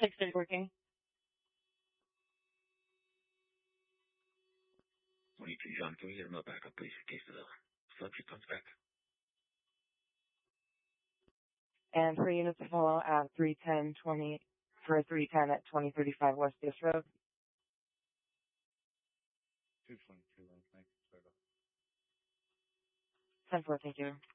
6:30 working. 22 John, can we get him a backup, please, in case the subject comes back? And for units to follow at 310 at 2035 West East Road. 222, thank you, sir. 10-4, thank you.